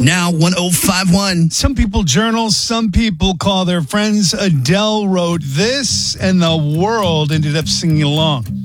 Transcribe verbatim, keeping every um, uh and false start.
Now one oh five one. Some people journal, some people call their friends. Adele wrote this, and the world ended up singing along.